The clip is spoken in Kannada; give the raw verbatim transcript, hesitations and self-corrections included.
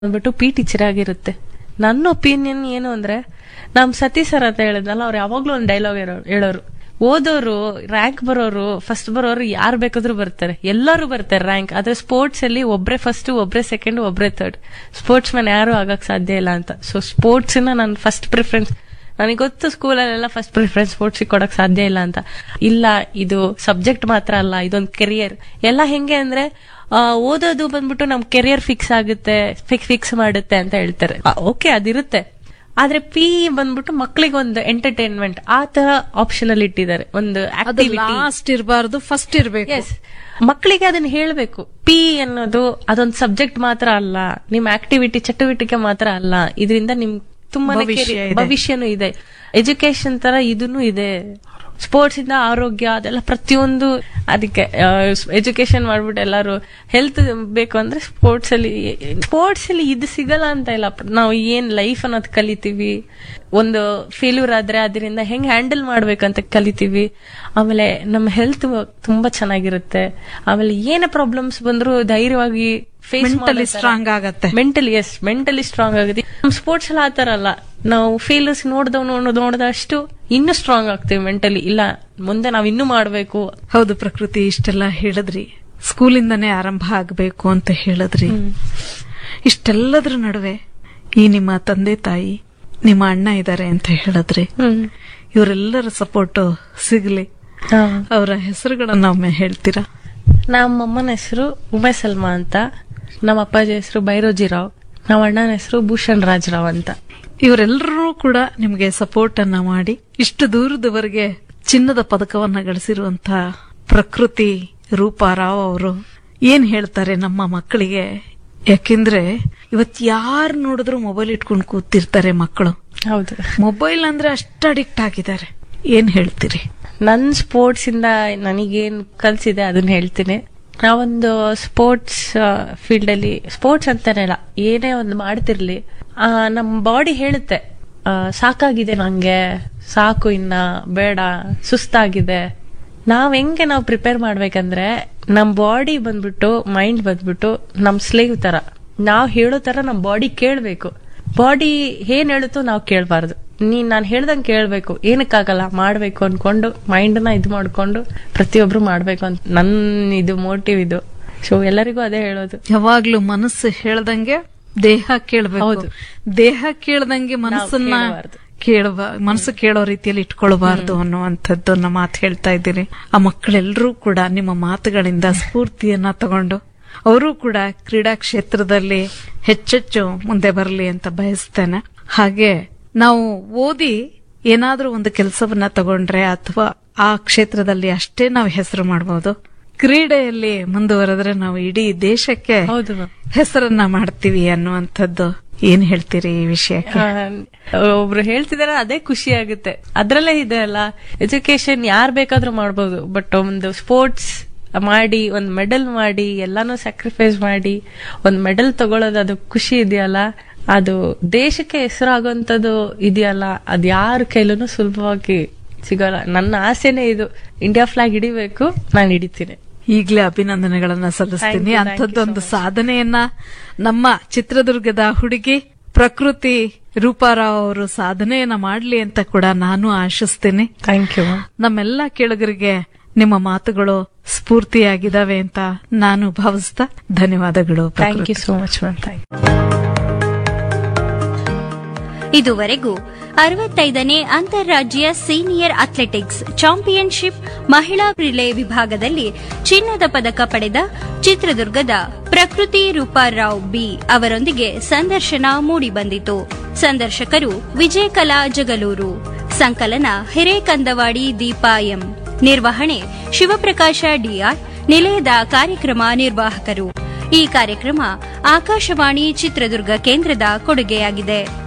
ಅಂದ್ಬಿಟ್ಟು ಪಿ ಟೀಚರ್ ಆಗಿರುತ್ತೆ. ನನ್ನ ಒಪಿನಿಯನ್ ಏನು ಅಂದ್ರೆ, ನಮ್ ಸತೀಶ್ ಸರ್ ಅಂತ ಹೇಳಿದ್ನಲ್ಲ, ಅವ್ರು ಯಾವಾಗ್ಲೂ ಒಂದು ಡೈಲಾಗ್ ಹೇಳೋರು, ಓದೋರು ರ್ಯಾಂಕ್ ಬರೋರು ಫಸ್ಟ್ ಬರೋರು ಯಾರು ಬೇಕಾದ್ರೂ ಬರ್ತಾರೆ, ಎಲ್ಲರೂ ಬರ್ತಾರೆ ರ್ಯಾಂಕ್. ಆದ್ರೆ ಸ್ಪೋರ್ಟ್ಸ್ ಅಲ್ಲಿ ಒಬ್ರೆ first, ಒಬ್ರೆ second, ಒಬ್ರೆ third. Sports man ಯಾರು ಆಗಕ್ ಸಾಧ್ಯ ಇಲ್ಲ ಅಂತ. ಸೊ ಸ್ಪೋರ್ಟ್ಸ್ ನನ್ನ ಫಸ್ಟ್ ಪ್ರಿಫರೆನ್ಸ್. ನನಗೆ ಗೊತ್ತು ಸ್ಕೂಲಲ್ಲೆಲ್ಲ ಫಸ್ಟ್ ಪ್ರಿಫರೆನ್ಸ್ ಸ್ಪೋರ್ಟ್ಸ್ ಕೊಡಕ್ ಸಾಧ್ಯ ಇಲ್ಲ ಅಂತ. ಇಲ್ಲ, ಇದು ಸಬ್ಜೆಕ್ಟ್ ಮಾತ್ರ ಅಲ್ಲ, ಇದೊಂದು ಕೆರಿಯರ್. ಎಲ್ಲ ಹೆಂಗೆ ಅಂದ್ರೆ, ಓದೋದು ಬಂದ್ಬಿಟ್ಟು ನಮ್ ಕೆರಿಯರ್ ಫಿಕ್ಸ್ ಆಗುತ್ತೆ, ಫಿಕ್ಸ್ ಫಿಕ್ಸ್ ಮಾಡುತ್ತೆ ಅಂತ ಹೇಳ್ತಾರೆ. ಓಕೆ, ಅದಿರುತ್ತೆ. ಆದ್ರೆ ಪಿ ಬಂದ್ಬಿಟ್ಟು ಮಕ್ಳಿಗೆ ಒಂದು ಎಂಟರ್ಟೈನ್ಮೆಂಟ್ ಆ ತರ ಆಪ್ಷನ್ ಅಲ್ಲಿ ಇಟ್ಟಿದ್ದಾರೆ. ಒಂದು ಲಾಸ್ಟ್ ಇರಬಾರ್ದು, ಫಸ್ಟ್ ಇರ್ಬೇಕು. ಎಸ್, ಮಕ್ಕಳಿಗೆ ಅದನ್ನ ಹೇಳ್ಬೇಕು. ಪಿ ಅನ್ನೋದು ಅದೊಂದು ಸಬ್ಜೆಕ್ಟ್ ಮಾತ್ರ ಅಲ್ಲ, ನಿಮ್ ಆಕ್ಟಿವಿಟಿ ಚಟುವಟಿಕೆ ಮಾತ್ರ ಅಲ್ಲ, ಇದರಿಂದ ನಿಮ್ ತುಂಬಾ ಭವಿಷ್ಯನೂ ಇದೆ. ಎಜುಕೇಶನ್ ತರ ಇದನ್ನು ಇದೆ. ಸ್ಪೋರ್ಟ್ಸ್ ಇಂದ ಆರೋಗ್ಯ ಅದೆಲ್ಲ ಪ್ರತಿಯೊಂದು. ಅದಕ್ಕೆ ಎಜುಕೇಶನ್ ಮಾಡ್ಬಿಟ್ಟು ಎಲ್ಲಾರು ಹೆಲ್ತ್ ಬೇಕು ಅಂದ್ರೆ ಸ್ಪೋರ್ಟ್ಸ್ ಅಲ್ಲಿ ಸ್ಪೋರ್ಟ್ಸ್ ಅಲ್ಲಿ ಇದು ಸಿಗಲ್ಲ ಅಂತ ಇಲ್ಲ. ನಾವು ಏನ್ ಲೈಫ್ ಅನ್ನೋದು ಕಲಿತೀವಿ, ಒಂದು ಫೇಲ್ಯೂರ್ ಆದ್ರೆ ಅದರಿಂದ ಹೆಂಗ್ ಹ್ಯಾಂಡಲ್ ಮಾಡ್ಬೇಕಂತ ಕಲಿತೀವಿ. ಆಮೇಲೆ ನಮ್ಮ ಹೆಲ್ತ್ ತುಂಬಾ ಚೆನ್ನಾಗಿರುತ್ತೆ. ಆಮೇಲೆ ಏನೇ ಪ್ರಾಬ್ಲಮ್ಸ್ ಬಂದ್ರು ಧೈರ್ಯವಾಗಿ ಫೇಸ್ ಮೆಂಟಲಿ ಸ್ಟ್ರಾಂಗ್ ಆಗತ್ತೆ. ಮೆಂಟಲಿ ಎಸ್ ಮೆಂಟಲಿ ಸ್ಟ್ರಾಂಗ್ ಆಗುತ್ತೆ. ನಮ್ ಸ್ಪೋರ್ಟ್ಸ್ ಎಲ್ಲ ಆತರ ಅಲ್ಲ. ನಾವು ಫೇಲ್ಯೂರ್ಸ್ ನೋಡ್ದವ್ ನೋಡೋದು ನೋಡಿದಷ್ಟು ಇನ್ನೂ ಸ್ಟ್ರಾಂಗ್ ಆಗ್ತೀವಿ ಮೆಂಟಲಿ. ಇಲ್ಲ, ಮುಂದೆ ನಾವ್ ಇನ್ನೂ ಮಾಡ್ಬೇಕು. ಹೌದು ಪ್ರಕೃತಿ, ಇಷ್ಟೆಲ್ಲ ಹೇಳಿದ್ರಿ, ಸ್ಕೂಲಿಂದಾನೇ ಆರಂಭ ಆಗ್ಬೇಕು ಅಂತ ಹೇಳಿದ್ರಿ. ಇಷ್ಟೆಲ್ಲದ್ರ ನಡುವೆ ಈ ನಿಮ್ಮ ತಂದೆ ತಾಯಿ, ನಿಮ್ಮ ಅಣ್ಣ ಇದಾರೆ ಅಂತ ಹೇಳಿದ್ರಿ. ಇವರೆಲ್ಲರ ಸಪೋರ್ಟ್ ಸಿಗ್ಲಿ, ಅವರ ಹೆಸರುಗಳನ್ನ ಒಮ್ಮೆ ಹೇಳ್ತೀರಾ? ನಮ್ಮ ಅಮ್ಮನ ಹೆಸರು ಉಮೇಸಲ್ಮಾ ಅಂತ, ನಮ್ಮ ಅಪ್ಪಾಜಿ ಹೆಸರು ಬೈರೋಜಿರಾವ್, ನಮ್ಮ ಅಣ್ಣನ ಹೆಸರು ಭೂಷಣ್ ರಾಜ್ರಾವ್ ಅಂತ. ಇವರೆಲ್ಲರೂ ಕೂಡ ನಿಮ್ಗೆ ಸಪೋರ್ಟ್ ಅನ್ನ ಮಾಡಿ ಇಷ್ಟು ದೂರದವರೆಗೆ ಚಿನ್ನದ ಪದಕವನ್ನ ಗಳಿಸಿರುವಂತ ಪ್ರಕೃತಿ ರೂಪಾರಾವ್ ಅವರು ಏನ್ ಹೇಳ್ತಾರೆ ನಮ್ಮ ಮಕ್ಕಳಿಗೆ? ಯಾಕೆಂದ್ರೆ ಇವತ್ ಯಾರು ನೋಡಿದ್ರು ಮೊಬೈಲ್ ಇಟ್ಕೊಂಡು ಕೂತಿರ್ತಾರೆ ಮಕ್ಕಳು. ಹೌದು, ಮೊಬೈಲ್ ಅಂದ್ರೆ ಅಷ್ಟು ಅಡಿಕ್ಟ್ ಆಗಿದ್ದಾರೆ. ಏನ್ ಹೇಳ್ತೀರಿ? ನನ್ ಸ್ಪೋರ್ಟ್ಸ್ ಇಂದ ನನಗೇನ್ ಕಲ್ಸಿದೆ ಅದನ್ನ ಹೇಳ್ತೀನಿ. ನಾವೊಂದು ಸ್ಪೋರ್ಟ್ಸ್ ಫೀಲ್ಡ್ ಅಲ್ಲಿ, ಸ್ಪೋರ್ಟ್ಸ್ ಅಂತಾನೆ ಇಲ್ಲ, ಏನೇ ಒಂದು ಮಾಡ್ತಿರ್ಲಿ, ಆ ನಮ್ ಬಾಡಿ ಹೇಳುತ್ತೆ ಸಾಕಾಗಿದೆ, ನಂಗೆ ಸಾಕು, ಇನ್ನ ಬೇಡ, ಸುಸ್ತಾಗಿದೆ. ನಾವ್ ಹೆಂಗೆ ನಾವು ಪ್ರಿಪೇರ್ ಮಾಡ್ಬೇಕಂದ್ರೆ, ನಮ್ ಬಾಡಿ ಬಂದ್ಬಿಟ್ಟು ಮೈಂಡ್ ಬಂದ್ಬಿಟ್ಟು ನಮ್ ಸ್ಲೇವ್ ತರ, ನಾವ್ ಹೇಳೋ ತರ ನಮ್ ಬಾಡಿ ಕೇಳ್ಬೇಕು. ಬಾಡಿ ಏನ್ ಹೇಳುತ್ತೋ ನಾವ್ ಕೇಳ್ಬಾರ್ದು. ನೀನ್ ನಾನ್ ಹೇಳ್ದಂಗೆ ಕೇಳ್ಬೇಕು. ಏನಕ್ಕಾಗಲ್ಲ, ಮಾಡ್ಬೇಕು ಅನ್ಕೊಂಡು ಮೈಂಡ್ ನ ಇದು ಮಾಡ್ಕೊಂಡು ಪ್ರತಿಯೊಬ್ರು ಮಾಡ್ಬೇಕು ಅಂತ ನನ್ ಇದು ಮೋಟಿವ್ ಇದು. ಸೊ ಎಲ್ಲರಿಗೂ ಅದೇ ಹೇಳೋದು, ಯಾವಾಗ್ಲೂ ಮನಸ್ಸು ಹೇಳ್ದಂಗೆ ದೇಹ ಕೇಳ್ಬೇಕು. ಹೌದು, ದೇಹ ಕೇಳ್ದಂಗೆ ಮನಸ್ಸನ್ನ ಕೇಳುವ ಮನಸ್ಸು ಕೇಳೋ ರೀತಿಯಲ್ಲಿ ಇಟ್ಕೊಳ್ಬಾರ್ದು ಅನ್ನುವಂಥದ್ದನ್ನ ಮಾತು ಹೇಳ್ತಾ ಇದ್ದೀರಿ. ಆ ಮಕ್ಕಳೆಲ್ಲರೂ ಕೂಡ ನಿಮ್ಮ ಮಾತುಗಳಿಂದ ಸ್ಫೂರ್ತಿಯನ್ನ ತಗೊಂಡು ಅವರು ಕೂಡ ಕ್ರೀಡಾ ಕ್ಷೇತ್ರದಲ್ಲಿ ಹೆಚ್ಚೆಚ್ಚು ಮುಂದೆ ಬರಲಿ ಅಂತ ಬಯಸ್ತೇನೆ. ಹಾಗೆ ನಾವು ಓದಿ ಏನಾದ್ರೂ ಒಂದು ಕೆಲಸವನ್ನ ತಗೊಂಡ್ರೆ ಅಥವಾ ಆ ಕ್ಷೇತ್ರದಲ್ಲಿ ಅಷ್ಟೇ ನಾವು ಹೆಸರು ಮಾಡಬಹುದು. ಕ್ರೀಡೆಯಲ್ಲಿ ಮುಂದುವರೆದ್ರೆ ನಾವು ಇಡೀ ದೇಶಕ್ಕೆ ಹೆಸರನ್ನ ಮಾಡ್ತೀವಿ ಅನ್ನುವಂಥದ್ದು. ಏನ್ ಹೇಳ್ತೀರಿ ಈ ವಿಷಯಕ್ಕೆ? ಒಬ್ರು ಹೇಳ್ತಿದಾರೆ, ಅದೇ ಖುಷಿ ಆಗುತ್ತೆ. ಅದ್ರಲ್ಲೇ ಇದೆ ಅಲ್ಲ, ಎಜುಕೇಶನ್ ಯಾರ್ ಬೇಕಾದ್ರೂ ಮಾಡ್ಬೋದು, ಬಟ್ ಒಂದು ಸ್ಪೋರ್ಟ್ಸ್ ಮಾಡಿ ಒಂದ್ ಮೆಡಲ್ ಮಾಡಿ ಎಲ್ಲಾನು ಸ್ಯಾಕ್ರಿಫೈಸ್ ಮಾಡಿ ಒಂದ್ ಮೆಡಲ್ ತಗೊಳ್ಳೋದು, ಅದು ಖುಷಿ ಇದೆಯಲ್ಲ, ಅದು ದೇಶಕ್ಕೆ ಹೆಸರಾಗುವಂತದ್ದು ಇದೆಯಲ್ಲ, ಅದ್ ಯಾರ ಕೈಲೂ ಸುಲಭವಾಗಿ ಸಿಗೋಲ್ಲ. ನನ್ನ ಆಸೆನೇ ಇದು, ಇಂಡಿಯಾ ಫ್ಲಾಗ್ ಹಿಡಿಬೇಕು, ನಾನು ಹಿಡಿತೀನಿ. ಈಗಲೇ ಅಭಿನಂದನೆಗಳನ್ನ ಸಲ್ಲಿಸ್ತೀನಿ. ಅಂಥದ್ದೊಂದು ಸಾಧನೆಯನ್ನ ನಮ್ಮ ಚಿತ್ರದುರ್ಗದ ಹುಡುಗಿ ಪ್ರಕೃತಿ ರೂಪಾರಾವ್ ಅವರು ಸಾಧನೆಯನ್ನ ಮಾಡ್ಲಿ ಅಂತ ಕೂಡ ನಾನು ಆಶಿಸ್ತೀನಿ. Thank you. ನಮ್ಮೆಲ್ಲಾ ಕೇಳುಗರಿಗೆ ನಿಮ್ಮ ಮಾತುಗಳು ಸ್ಫೂರ್ತಿಯಾಗಿದ್ದಾವೆ ಅಂತ ನಾನು ಭಾವಿಸ್ತಾ ಧನ್ಯವಾದಗಳು. Thank you so much ma'am. Thank you. ಇದುವರೆಗೂ ಅರವತ್ತೈದನೇ ಅಂತಾರಾಜ್ಯ ಸೀನಿಯರ್ ಅಥ್ಲೆಟಿಕ್ಸ್ ಚಾಂಪಿಯನ್ಶಿಪ್ ಮಹಿಳಾ ರಿಲೇ ವಿಭಾಗದಲ್ಲಿ ಚಿನ್ನದ ಪದಕ ಪಡೆದ ಚಿತ್ರದುರ್ಗದ ಪ್ರಕೃತಿ ರೂಪಾರಾವ್ ಬಿ ಅವರೊಂದಿಗೆ ಸಂದರ್ಶನ ಮೂಡಿಬಂದಿತು. ಸಂದರ್ಶಕರು ವಿಜಯಕಲಾ ಜಗಲೂರು, ಸಂಕಲನ ಹಿರೇಕಂದವಾಡಿ ದೀಪಾ ಎಂ, ನಿರ್ವಹಣೆ ಶಿವಪ್ರಕಾಶ ಡಿಆರ್, ನಿಲಯದ ಕಾರ್ಯಕ್ರಮ ನಿರ್ವಾಹಕರು. ಈ ಕಾರ್ಯಕ್ರಮ ಆಕಾಶವಾಣಿ ಚಿತ್ರದುರ್ಗ ಕೇಂದ್ರದ ಕೊಡುಗೆಯಾಗಿದೆ.